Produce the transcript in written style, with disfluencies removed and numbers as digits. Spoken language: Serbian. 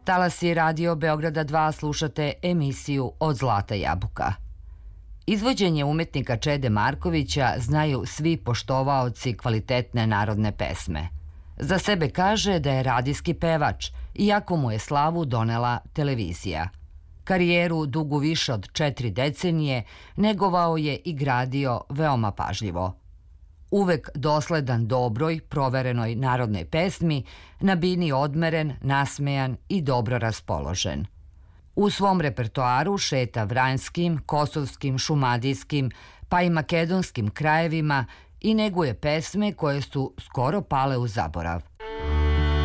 Talasi Radio Beograda 2 slušate emisiju Od zlata jabuka. Izvođenje umetnika Čede Markovića znaju svi poštovaoci kvalitetne narodne pesme. Za sebe kaže da je radijski pevač, iako mu je slavu donela televizija. Karijeru dugu više od 4 decenije negovao je i gradio veoma pažljivo. Uvek dosledan dobroj, proverenoj narodnoj pesmi, na bini odmeren, nasmejan i dobro raspoložen. U svom repertoaru šeta vranjskim, kosovskim, šumadijskim, pa i makedonskim krajevima i neguje pesme koje su skoro pale u zaborav.